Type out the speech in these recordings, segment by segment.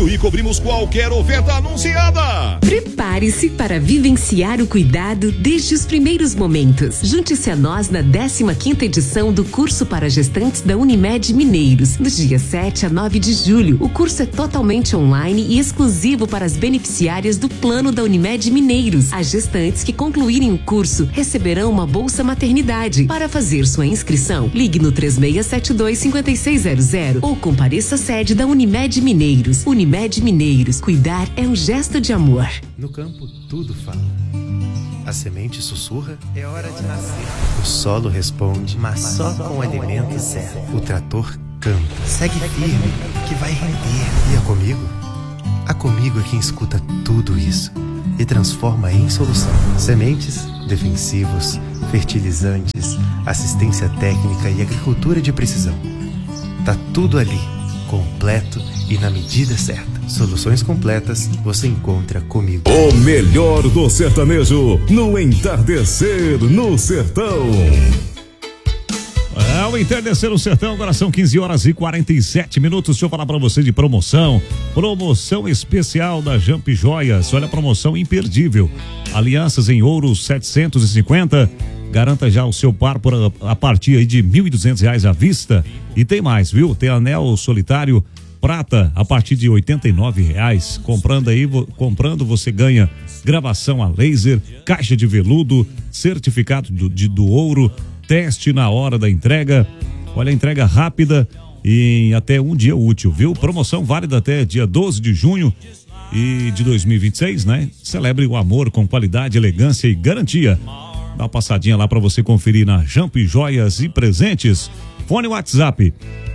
fácil e cobrimos qualquer oferta anunciada. Prepare-se para vivenciar o cuidado desde os primeiros momentos. Junte-se a nós na 15ª edição do curso para gestantes da Unimed Mineiros, dos dias 7 a 9 de julho. O curso é totalmente online e exclusivo para as beneficiárias do plano da Unimed Mineiros. As gestantes que concluírem o curso receberão uma bolsa maternidade. Para fazer sua inscrição, ligue no 3672-5600 ou compareça à sede da Unimed Mineiros. Unimed Mineiros, cuidar é um gesto de amor. No campo, tudo fala. A semente sussurra, é hora de nascer. O solo responde, mas só com o alimento certo. O trator canta, segue firme, que vai render. E a Comigo? A Comigo é quem escuta tudo isso e transforma em solução. Sementes, defensivos, fertilizantes, assistência técnica e agricultura de precisão. Tá tudo ali, completo e na medida certa. Soluções completas você encontra comigo. O melhor do sertanejo no entardecer no sertão. O entardecer no sertão, agora são 15h47. Deixa eu falar pra você de promoção especial da Jamp Joias. Olha a promoção imperdível. Alianças em ouro 750. Garanta já o seu par a partir aí de R$ 1.200 à vista. E tem mais, viu? Tem anel solitário prata a partir de R$ 89. Comprando você ganha gravação a laser, caixa de veludo, certificado do ouro, teste na hora da entrega. Olha, entrega rápida e em até um dia útil, viu? Promoção válida até dia 12 de junho de 2026, né? Celebre o amor com qualidade, elegância e garantia. Dá uma passadinha lá para você conferir na Jamp Joias e Presentes. Fone WhatsApp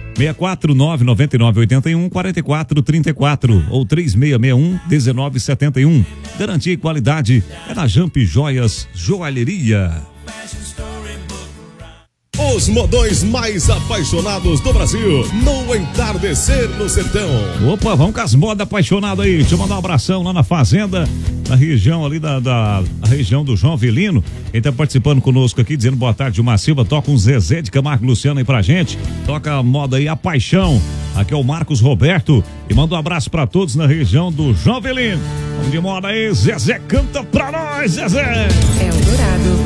649-9981-4434 ou 3661-1971. Garantia e qualidade é na Jamp Joias Joalheria. Os modões mais apaixonados do Brasil no entardecer no sertão. Opa, vamos com as modas apaixonadas aí. Deixa eu mandar um abração lá na fazenda, na região ali da região do João Avelino. Quem tá participando conosco aqui, dizendo boa tarde, Gilmar Silva, toca um Zezé de Camargo e Luciano aí pra gente. Toca a moda aí, a paixão. Aqui é o Marcos Roberto e manda um abraço pra todos na região do João Avelino. Vamos de moda aí, Zezé, canta pra nós, Zezé. Eldorado.